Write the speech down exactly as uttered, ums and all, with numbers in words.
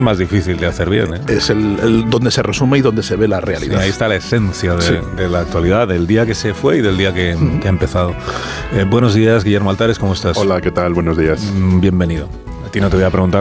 más difícil de hacer bien, ¿eh? Es el, el donde se resume y donde se ve la realidad. Sí, ahí está la esencia de, sí. de la actualidad, del día que se fue y del día que, uh-huh. que ha empezado. Eh, buenos días, Guillermo Altares, ¿cómo estás? Hola, ¿qué tal? Buenos días. Bienvenido. A ti no te voy a preguntar